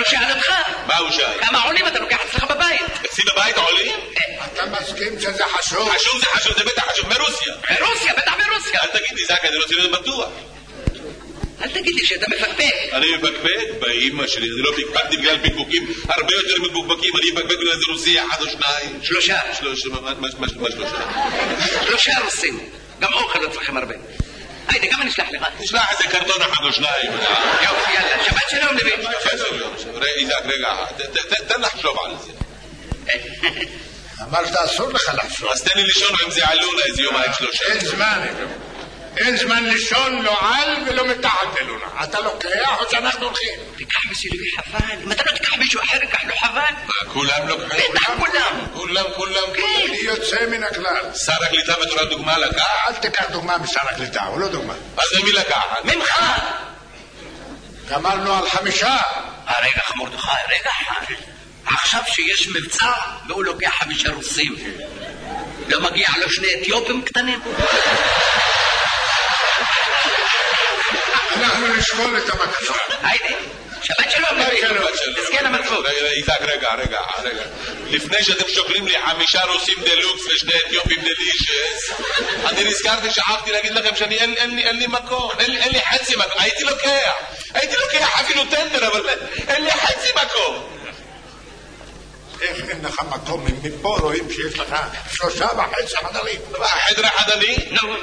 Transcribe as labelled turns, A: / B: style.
A: שאלתך.
B: מה הוא שאל?
A: כמה עולים אתה לוקח אצלך בבית?
B: אצלי בבית עולים?
C: אתה מסכים שזה חשוב?
B: חשוב זה חשוב, זה בטח חשוב. מרוסיה.
A: ברוסיה, בטח ברוסיה.
B: אל תגיד לי, זק, אני רוצה להיות בטוח.
A: אל תגיד לי שאתה מפקפק.
B: אני מפקפק באמא שלי, אני לא פקפקתי בגלל פקפוקים הרבה יותר מפוקפקים, אני מפקפק בגלל זה רוסי אחד או שניים.
A: שלושה.
B: מה שלושה?
A: שלושה רוסים. גם אוכל לא צריכים הרבה. היידה, גם אני אשלח לך.
B: תשלח איזה קרטון אחד או שניים.
A: יופי, יאללה, שבת שלום לוי.
B: שבת שלום. רגע, תן לחשוב על זה.
C: אמרת אסור לך לחשוב.
B: אז תן לי לישון עם זה עלונה איזה יומיים שלושה.
C: אין זמן לישון, לא על ולא מתחת ללונה. אתה לוקח או שאנחנו הולכים?
A: תיקח מסי לוי חבל. אם אתה לא תיקח מישהו אחר, ייקח לו חבל.
B: כולם לוקחים?
A: בטח כולם.
B: כולם.
C: אני יוצא מן הכלל.
B: שר הקליטה בתור דוגמה לקח?
C: אל תיקח דוגמה משר הקליטה, הוא לא דוגמה.
B: אז ממי לקחת?
A: ממך.
C: גמרנו על 5.
A: רגע חמורדכי, רגע אחד. עכשיו שיש מבצע והוא לוקח 5 רוסים. לא מגיע לו 2 אתיופים קטנים?
C: אנחנו נשקול את הבקשה.
A: היידה, שבת שלום לוי. תזכן המצפוק.
B: איזק, רגע. לפני שאתם שוקלים לי 5 רוסים דלוקס ו2 אתיופים דלישס, אני נזכרתי, שכחתי להגיד לכם שאני אין לי מקום, אין לי חצי מקום. הייתי לוקח אפילו טנדר, אבל אין לי חצי מקום.
C: איך אין לך מקום? מפה רואים שיש לך 3.5 חדרים.
B: חדר אחד אני?